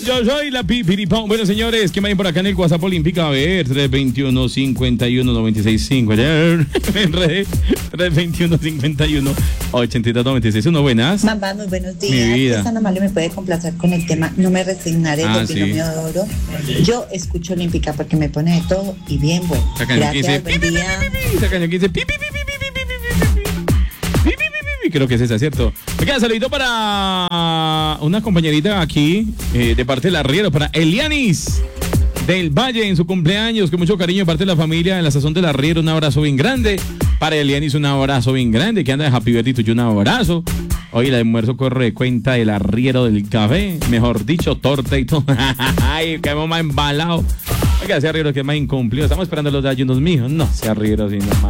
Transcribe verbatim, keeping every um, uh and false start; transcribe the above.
Yo soy la pipiripón. Bueno, señores, ¿qué me hay por acá en el WhatsApp Olímpica? A ver, tres veintiuno, cincuenta y uno, noventa y seis, cinco. tres veintiuno, cincuenta y uno, ochenta y dos, noventa y seis. Uno, buenas. Mamá, muy buenos días. Mi vida. Esta Ana me puede complacer con el tema No me resignaré Ah, del sí. binomio de oro. Yo escucho Olímpica porque me pone de todo y bien bueno. Sacan que dice, Gracias, buen día. sacan que dice, pi, pi, pi, pi, pi, pi, pi, pi, pi, pi, pi, pi. Creo que es esa, ¿cierto? Oiga, saludito para una compañerita aquí, eh, de parte del arriero, para Elianis del Valle en su cumpleaños, con mucho cariño de parte de la familia en la sazón del arriero. Un abrazo bien grande. Para Elianis, un abrazo bien grande. Que anda de Happy Birthday tuyo, un abrazo. Hoy el almuerzo corre de cuenta del arriero del café. Mejor dicho, torta y todo. Ay, quedamos más embalados. Oiga, ese arriero que es más incumplido. Estamos esperando los ayunos, mijos. No, ese arriero así nomás.